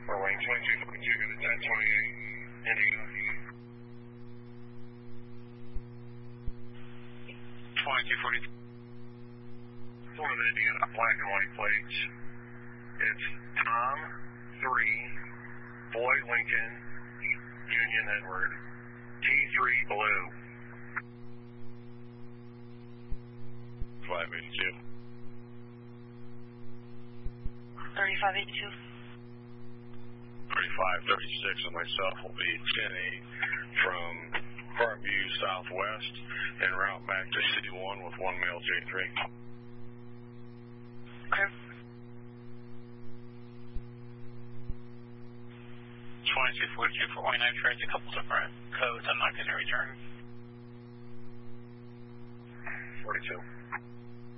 Wing 2242, go to 1028, Indigo. 2242. One of the Indigo black and white plates. It's Tom 3, Boy Lincoln, Union Edward, T3 Blue. 582. 3582. 3536 and myself will be 10-8 from Parkview Southwest en route back to C1 with one male J3. Okay. 2242 for Y9 trades a couple different codes. I'm not going to return. 42.